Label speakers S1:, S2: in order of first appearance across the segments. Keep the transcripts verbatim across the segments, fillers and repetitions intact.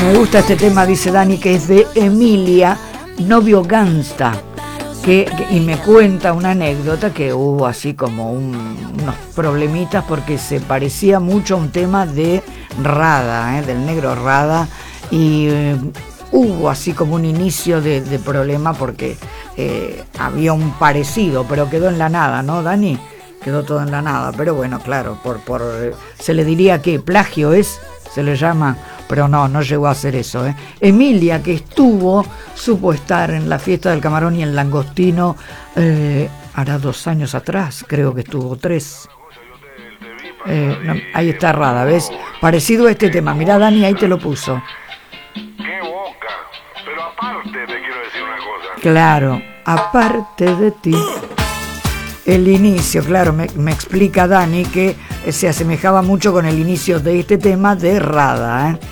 S1: Me gusta este tema, dice Dani, que es de Emilia, novio gangsta, que, que, y me cuenta una anécdota que hubo así como un, unos problemitas porque se parecía mucho a un tema de Rada, ¿eh? del negro Rada, y eh, hubo así como un inicio de, de problema porque eh, había un parecido, pero quedó en la nada, ¿no, Dani? Quedó todo en la nada, pero bueno, claro, por, por se le diría que plagio es, se le llama, pero no, no llegó a hacer eso, ¿eh? Emilia, que estuvo, supo estar en la fiesta del camarón y el langostino, eh, hará dos años atrás, creo que estuvo tres. Eh, no, ahí está Rada, ¿ves? Parecido a este tema, mirá Dani, ahí te lo puso.
S2: ¡Qué boca! Pero aparte te quiero decir una cosa.
S1: Claro, aparte de ti. El inicio, claro, me, me explica Dani que se asemejaba mucho con el inicio de este tema de Rada, ¿eh?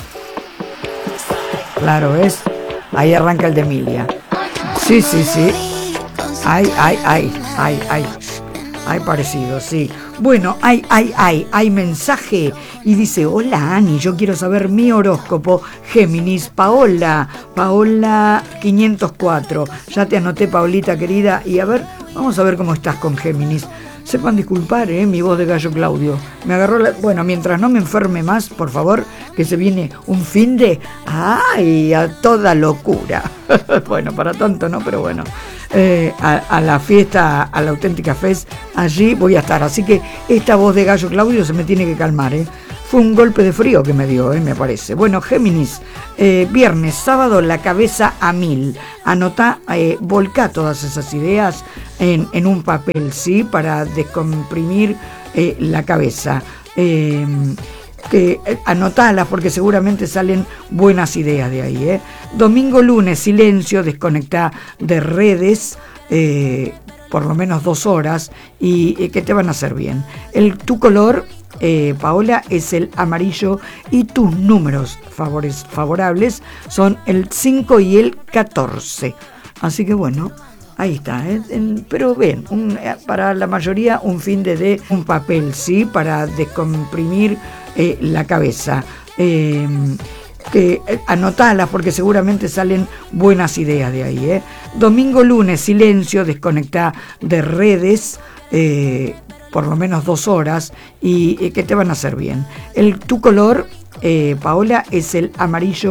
S1: Claro, ¿ves? Ahí arranca el de Emilia. Sí, sí, sí. Ay, ay, ay, ay, ay. Hay parecido, sí. Bueno, hay, hay, hay, hay mensaje y dice: hola Ani, yo quiero saber mi horóscopo. Géminis, Paola, Paola quinientos cuatro. Ya te anoté, Paulita querida, y a ver, vamos a ver cómo estás con Géminis. Sepan disculpar, eh, mi voz de gallo Claudio. Me agarró la... Bueno, mientras no me enferme más, por favor, que se viene un fin de... ¡Ay! A toda locura. Bueno, para tanto, ¿no? Pero bueno. Eh, a, a la fiesta, a la Auténtica Fest, allí voy a estar. Así que esta voz de gallo Claudio se me tiene que calmar, ¿eh? Fue un golpe de frío que me dio, ¿eh? Me parece. Bueno, Géminis, eh, viernes, sábado, la cabeza a mil. Anotá, eh, volcá todas esas ideas en, en un papel, ¿sí? Para descomprimir eh, la cabeza. Eh, que eh, anotalas porque seguramente salen buenas ideas de ahí, ¿eh? Domingo, lunes, silencio, desconectá de redes, eh, por lo menos dos horas, y eh, que te van a hacer bien. El, tu color, eh, Paola, es el amarillo, y tus números favores, favorables son el cinco y el catorce. Así que bueno, ahí está, ¿eh? El, pero ven, un, para la mayoría un fin de, de un papel, ¿sí? Para descomprimir eh, la cabeza. Eh, que eh, anotalas porque seguramente salen buenas ideas de ahí, ¿eh? Domingo, lunes, silencio, desconectá de redes, eh, por lo menos dos horas, y eh, que te van a hacer bien. El, tu color, eh, Paola, es el amarillo.